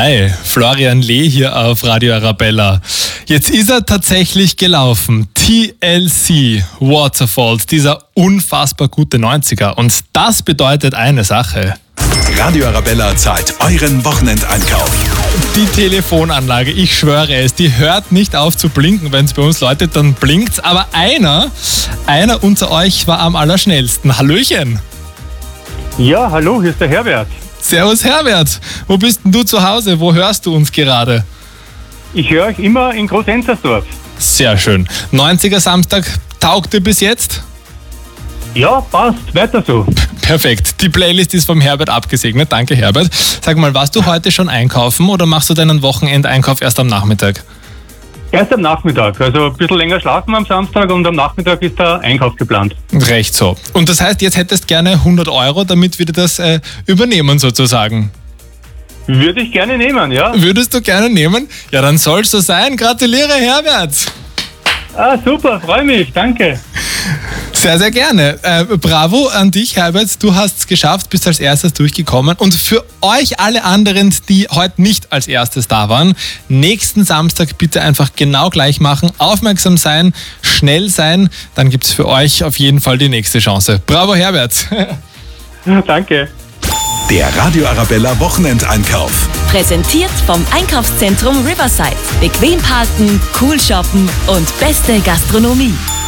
Hi, Florian Lee hier auf Radio Arabella. Jetzt ist er tatsächlich gelaufen. TLC Waterfalls, dieser unfassbar gute 90er. Und das bedeutet eine Sache. Radio Arabella zahlt euren Wochenendeinkauf. Die Telefonanlage, ich schwöre es, die hört nicht auf zu blinken. Wenn es bei uns läutet, dann blinkt's. Aber einer unter euch war am allerschnellsten. Hallöchen. Ja, hallo, hier ist der Herbert. Servus Herbert. Wo bist denn du zu Hause? Wo hörst du uns gerade? Ich höre euch immer in Groß-Enzersdorf. Sehr schön. 90er Samstag taugte bis jetzt? Ja, passt, weiter so. Perfekt. Die Playlist ist vom Herbert abgesegnet. Danke Herbert. Sag mal, warst du heute schon einkaufen oder machst du deinen Wochenendeinkauf erst am Nachmittag? Erst am Nachmittag, also ein bisschen länger schlafen am Samstag und am Nachmittag ist der Einkauf geplant. Recht so. Und das heißt, jetzt hättest gerne 100 Euro, damit wir das übernehmen sozusagen. Würde ich gerne nehmen, ja. Würdest du gerne nehmen? Ja, dann soll es so sein. Gratuliere Herbert. Ah, super, freue mich, danke. Sehr, sehr gerne. Bravo an dich, Herbert. Du hast es geschafft, bist als erstes durchgekommen. Und für euch alle anderen, die heute nicht als erstes da waren, nächsten Samstag bitte einfach genau gleich machen. Aufmerksam sein, schnell sein. Dann gibt es für euch auf jeden Fall die nächste Chance. Bravo, Herbert. Danke. Der Radio Arabella Wochenendeinkauf. Präsentiert vom Einkaufszentrum Riverside. Bequem parken, cool shoppen und beste Gastronomie.